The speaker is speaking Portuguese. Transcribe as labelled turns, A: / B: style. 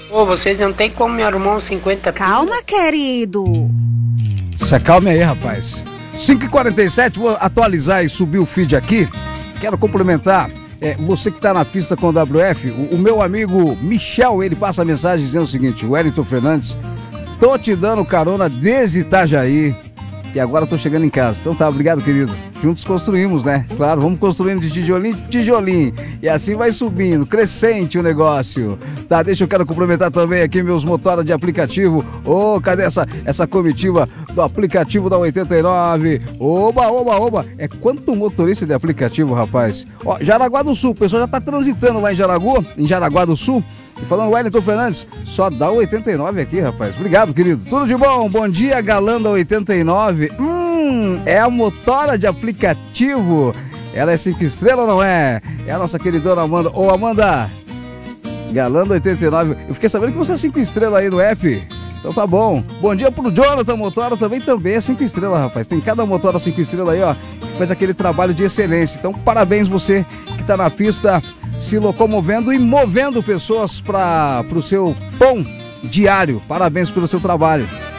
A: Ô, vocês não tem como me arrumar uns 50
B: Calma, querido.
C: Se acalme aí, rapaz. 5h47, vou atualizar e subir o feed aqui. Quero cumprimentar você que está na pista com o WF. O meu amigo Michel, ele passa a mensagem dizendo o seguinte: Wellington Fernandes, tô te dando carona desde Itajaí e agora tô chegando em casa. Então tá, obrigado, querido. Juntos construímos, né? Claro, vamos construindo de tijolinho em tijolinho. E assim vai subindo, crescente o negócio. Tá, eu quero cumprimentar também aqui meus motoras de aplicativo. Ô, cadê essa comitiva do aplicativo da 89? Oba. É quanto motorista de aplicativo, rapaz? Ó, Jaraguá do Sul, o pessoal já tá transitando lá em Jaraguá do Sul. E falando, Wellington Fernandes, só dá o 89 aqui, rapaz. Obrigado, querido. Tudo de bom? Bom dia, galã da 89. É a motora de aplicativo. Ela é 5 estrelas ou não é? É a nossa queridona Amanda. Ô, Amanda, galã da 89. Eu fiquei sabendo que você é 5 estrelas aí no app. Então tá bom. Bom dia pro Jonathan Motora, também é 5 estrelas, rapaz. Tem cada motora 5 estrelas aí, ó, que faz aquele trabalho de excelência. Então, parabéns você que tá na pista, se locomovendo e movendo pessoas pro seu pão diário. Parabéns pelo seu trabalho.